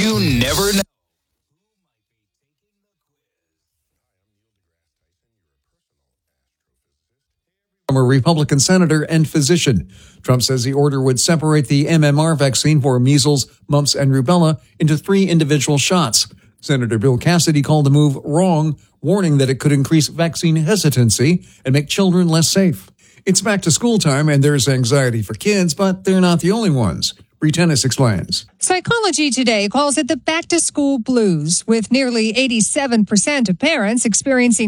You never know. From a Republican senator and physician. Trump says the order would separate the MMR vaccine for measles, mumps, and rubella into 3 individual shots. Senator Bill Cassidy called the move wrong, warning that it could increase vaccine hesitancy and make children less safe. It's back to school time and there's anxiety for kids, but they're not the only ones. Bree Tennis explains. Psychology Today calls it the back-to-school blues, with nearly 87% of parents experiencing